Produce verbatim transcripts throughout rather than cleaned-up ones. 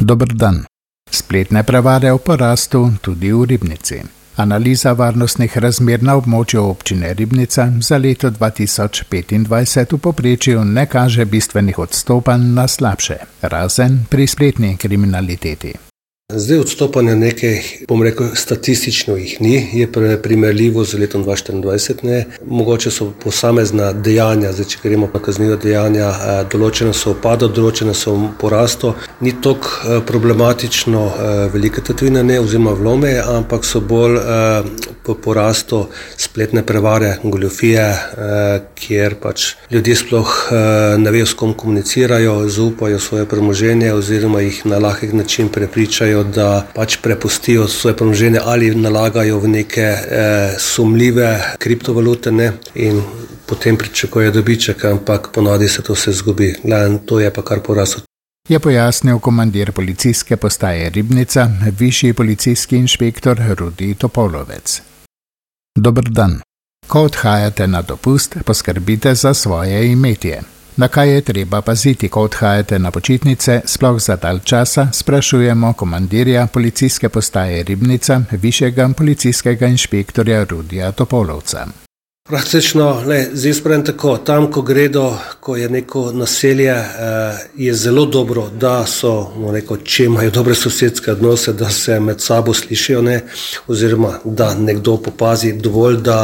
Dober dan. Spletne prevare v porastu tudi v Ribnici. Analiza varnostnih razmer na območju občine Ribnica za leto dva tisoč petindvajset v povprečju ne kaže bistvenih odstopanj na slabše, razen pri spletni kriminaliteti. Zdaj odstopanja nekaj, bom rekel, statistično jih ni, je primerljivo z letom dva tisoč štiriindvajset, ne. Mogoče so posamezna dejanja, zdaj če gremo na kazniva dejanja, določene so upada, določene so v porastu. Ni toliko problematično velike tatvine, ne, oziroma vlome, ampak so bolj po porastu spletne prevare, goljufije, kjer pač ljudje sploh ne vejo, s kom komunicirajo, zaupajo svoje premoženje oziroma jih na lahek način prepričajo, da pač prepustijo svoje premoženje ali nalagajo v neke eh, sumljive kriptovalute, ne, in potem pričakujejo dobiček, ampak ponavadi se to vse zgubi. Gledam, to je pa kar porast. Je pojasnil komandir policijske postaje Ribnica, višji policijski inšpektor Rudi Topolovec. Dober dan. Ko odhajate na dopust, poskrbite za svoje imetje. Na kaj je treba paziti, ko odhajate na počitnice, sploh za dalj časa, sprašujemo komandirja policijske postaje Ribnica, višjega policijskega inšpektorja Rudija Topolovca. Praktično, ne, zdaj spravim tako, tam, ko gredo, ko je neko naselje, eh, je zelo dobro, da so, no, neko, če imajo dobre sosedske odnose, da se med sabo slišijo, ne, oziroma da nekdo popazi dovolj, da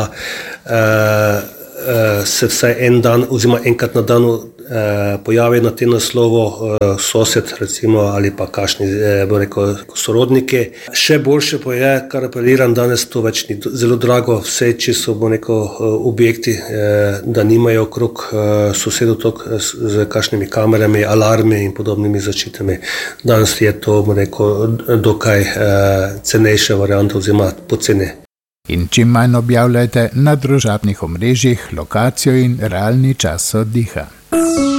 eh, se vsaj en dan oziroma enkrat na dan eh, pojavi na tem naslovu eh, sosed recimo ali pa kakšni eh, bo rekel, sorodniki. Še boljše pa je, kar apeliram danes, to več ni zelo drago, vse če so bo neko objekti, eh, da nimajo okrog eh, sosedov tok z kakšnimi kamerami, alarmi in podobnimi zaščitami. Danes je to bo rekel, dokaj eh, cenejša varianta oziroma poceni. In čim manj objavljajte na družabnih omrežjih lokacijo in realni čas oddiha.